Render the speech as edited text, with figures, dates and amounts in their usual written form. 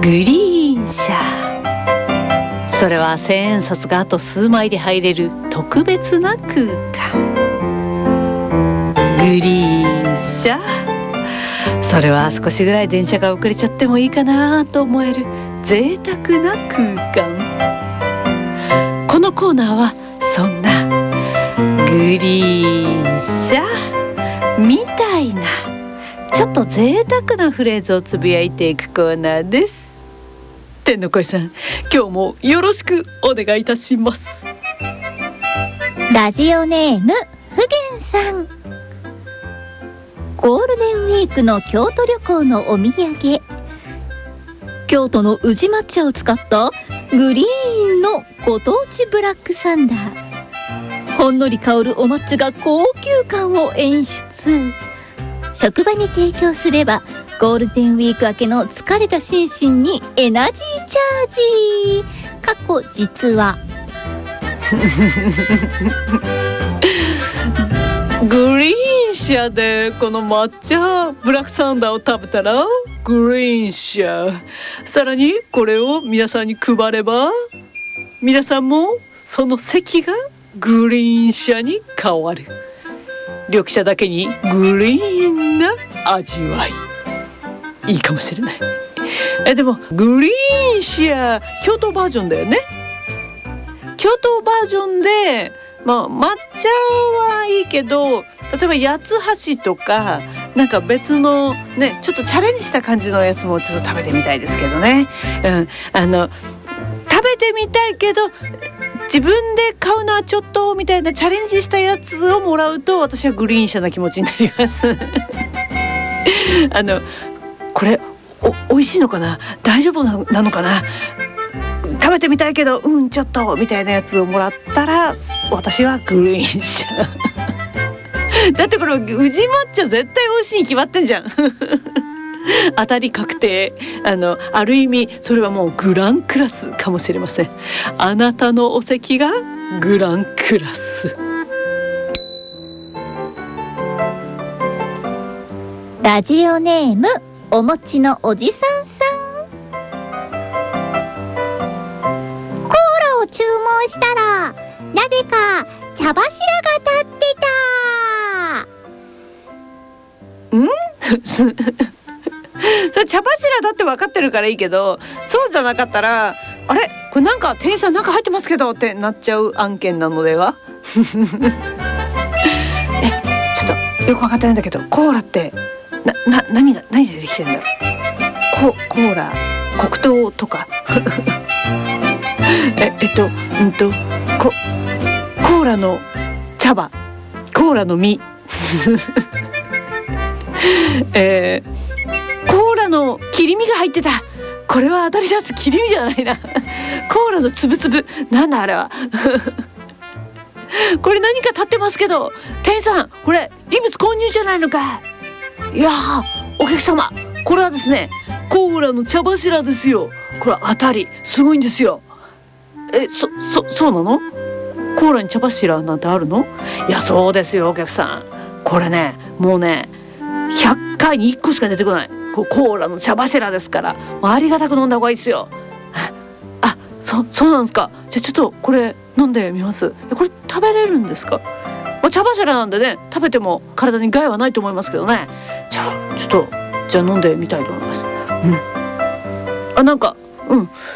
リーン車。それは千円札があと数枚で入れる特別な空間。グリーン車。それは少しぐらい電車が遅れちゃってもいいかなと思える贅沢な空間。このコーナーはそんなグリーン車みたいなちょっと贅沢なフレーズをつぶやいていくコーナーです。天の声さん、今日もよろしくお願いいたします。 ラジオネームふげんさん。ゴールデンウィークの京都旅行のお土産、京都の宇治抹茶を使ったグリーンのご当地ブラックサンダー。ほんのり香るお抹茶が高級感を演出。職場に提供すればゴールデンウィーク明けの疲れた心身にエナジーチャージ。過去実はグリーン車でこの抹茶ブラックサンダーを食べたらグリーン車。さらにこれを皆さんに配れば皆さんもその席がグリーン車に変わる。緑茶だけにグリーンな味わい、いいかもしれない。でもグリーン車京都バージョンだよね。京都バージョンで、抹茶はいいけど、例えば八つ橋とかなんか別のね、ちょっとチャレンジした感じのやつもちょっと食べてみたいですけどね。食べてみたいけど自分で買うのはちょっとみたいなチャレンジしたやつをもらうと私はグリーン車な気持ちになりますこれ美味しいのかな、大丈夫なのかな、食べてみたいけどちょっとみたいなやつをもらったら私はグリーン車だってこれ宇治抹茶絶対美味しいに決まってんじゃん当たり確定。ある意味それはもうグランクラスかもしれません。あなたのお席がグランクラス。 ラジオネームお餅のおじさんさん。コーラを注文したらなぜか茶柱が立ってた。 それ茶柱だって分かってるからいいけど、そうじゃなかったらあれこれなんか店員さんなんか入ってますけどってなっちゃう案件なのではちょっとよく分かってないんだけど、コーラって何でできてんだろう。コーラ黒糖とかコーラの茶葉、コーラの実コーラの切り身が入ってた。これは当たりだつ、切り身じゃないなコーラのつぶつぶ、なんだあれはこれ何か立ってますけど店員さん、これ異物混入じゃないのか。いやお客様、これはですねコーラの茶柱ですよ。これ当たりすごいんですよ。そうなの？コーラに茶柱なんてあるの？いやそうですよお客さん、これねもうね100回に1個しか出てこないコーラの茶柱ですから、ありがたく飲んだ方がいいですよ。そうなんですか。じゃあちょっとこれ飲んでみます。これ食べれるんですか？茶柱なんでね、食べても体に害はないと思いますけどね。じゃあちょっと飲んでみたいと思います。なんか